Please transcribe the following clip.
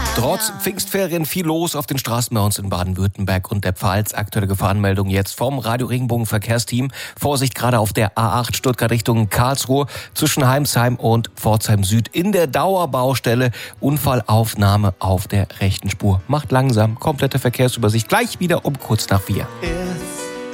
Trotz Pfingstferien viel los auf den Straßen bei uns in Baden-Württemberg und der Pfalz. Aktuelle Gefahrenmeldung jetzt vom Radio Regenbogen Verkehrsteam. Vorsicht gerade auf der A8 Stuttgart Richtung Karlsruhe zwischen Heimsheim und Pforzheim Süd in der Dauerbaustelle. Unfallaufnahme auf der rechten Spur. Macht langsam, komplette Verkehrsübersicht. Gleich wieder um kurz nach 4.